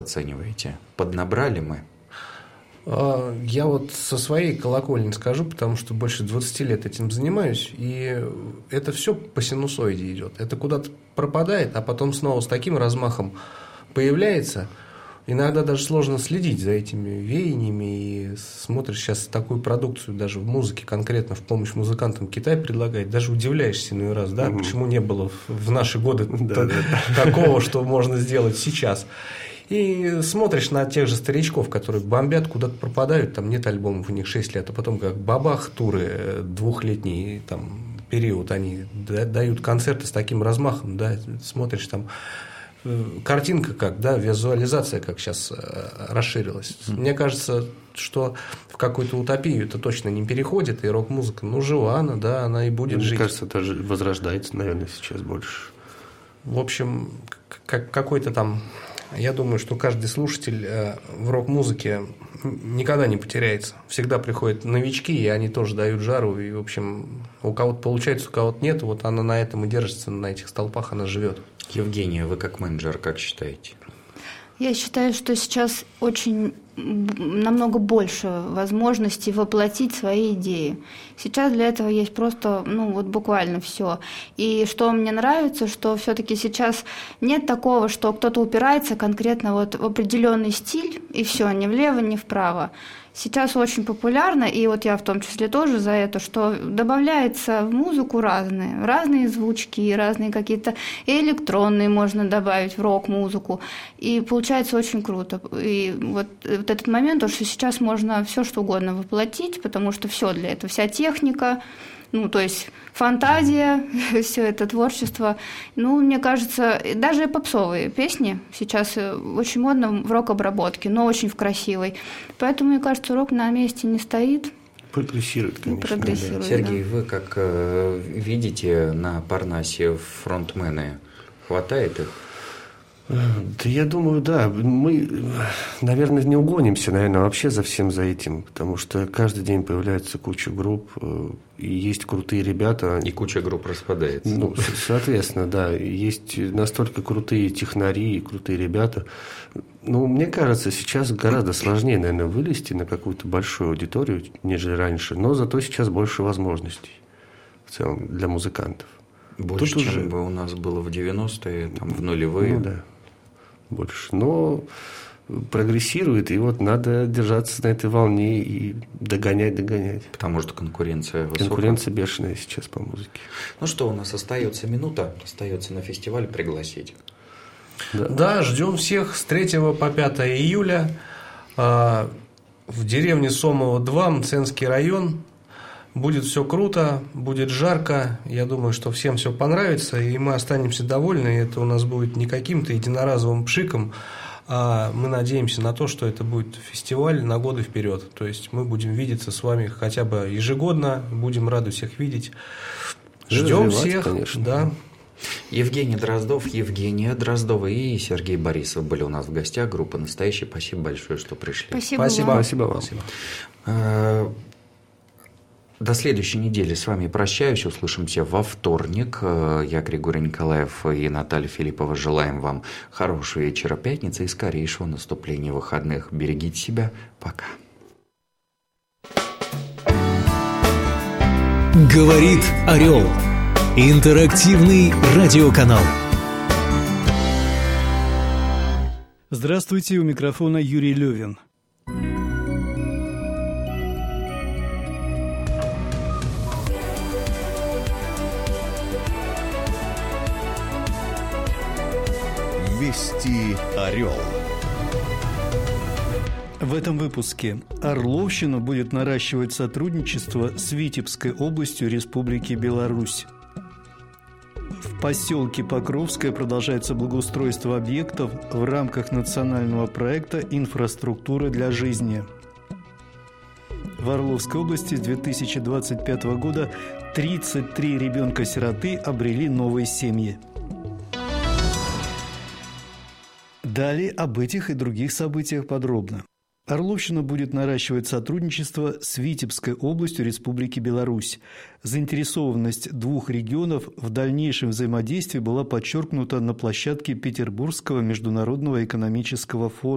оцениваете? Поднабрали мы? Я вот со своей колокольни скажу, потому что больше 20 лет этим занимаюсь, и это все по синусоиде идет. Это куда-то пропадает, а потом снова с таким размахом появляется. Иногда даже сложно следить за этими веяниями, и смотришь сейчас такую продукцию даже в музыке, конкретно в помощь музыкантам Китай предлагает, даже удивляешься иной раз, да, почему не было в наши годы такого, что можно сделать сейчас. И смотришь на тех же старичков, которые бомбят, куда-то пропадают, там нет альбомов у них 6 лет, а потом как бабах, туры, двухлетний там период, они дают концерты с таким размахом, да, смотришь там, картинка как, да, визуализация как сейчас расширилась. Мне кажется, что в какую-то утопию это точно не переходит, и рок-музыка, жива она, да, она и будет жить. Мне кажется, даже возрождается, наверное, сейчас больше. В общем, какой-то там... Я думаю, что каждый слушатель в рок-музыке никогда не потеряется. Всегда приходят новички, и они тоже дают жару. И, в общем, у кого-то получается, у кого-то нет. Вот она на этом и держится, на этих столпах она живет. Евгения, вы как менеджер, как считаете? Я считаю, что сейчас очень намного больше возможностей воплотить свои идеи. Сейчас для этого есть просто, буквально все. И что мне нравится, что все-таки сейчас нет такого, что кто-то упирается конкретно вот в определенный стиль, и все, ни влево, ни вправо. Сейчас очень популярно, и вот я в том числе тоже за это, что добавляется в музыку разные звучки, разные какие-то, и электронные можно добавить в рок-музыку, и получается очень круто. И вот этот момент, то, что сейчас можно все что угодно воплотить, потому что все для этого, вся техника, то есть фантазия, все это творчество. Мне кажется, даже попсовые песни сейчас очень модно в рок-обработке, но очень в красивой. Поэтому, мне кажется, рок на месте не стоит. Прогрессирует, конечно. Прогрессирует, Сергей, вы как видите на Парнасе фронтмены? Хватает их? Да, я думаю, да. Мы, наверное, не угонимся, вообще за всем за этим, потому что каждый день появляется куча групп, и есть крутые ребята. И куча групп распадается. Соответственно, да. Есть настолько крутые технари и крутые ребята. Мне кажется, сейчас гораздо сложнее, наверное, вылезти на какую-то большую аудиторию, нежели раньше, но зато сейчас больше возможностей в целом для музыкантов. Больше, чем бы у нас было в 90-е, в нулевые. Да. Больше. Но прогрессирует, и вот надо держаться на этой волне и догонять. Потому что конкуренция высокая. Конкуренция бешеная сейчас по музыке. Что, у нас остается минута, остается на фестиваль пригласить. Да, ждем всех с 3 по 5 июля в деревне Сомово 2, Мценский район. Будет все круто, будет жарко. Я думаю, что всем все понравится, и мы останемся довольны. Это у нас будет не каким-то единоразовым пшиком, а мы надеемся на то, что это будет фестиваль на годы вперед. То есть мы будем видеться с вами хотя бы ежегодно, будем рады всех видеть. Ждем всех, конечно. Да. Евгений Дроздов, Евгения Дроздова и Сергей Борисов были у нас в гостях. Группа «Настоящий». Спасибо большое, что пришли. Спасибо вам. До следующей недели с вами прощаюсь. Услышимся во вторник. Я, Григорий Николаев и Наталья Филиппова желаем вам хорошего вечера пятницы и скорейшего наступления выходных. Берегите себя. Пока. Говорит Орел. Интерактивный радиоканал. Здравствуйте, у микрофона Юрий Левин. Вести Орел. В этом выпуске Орловщина будет наращивать сотрудничество с Витебской областью Республики Беларусь. В поселке Покровское продолжается благоустройство объектов в рамках национального проекта «Инфраструктура для жизни». В Орловской области с 2025 года 33 ребенка-сироты обрели новые семьи. Далее об этих и других событиях подробно. Орловщина будет наращивать сотрудничество с Витебской областью Республики Беларусь. Заинтересованность двух регионов в дальнейшем взаимодействии была подчеркнута на площадке Петербургского международного экономического форума.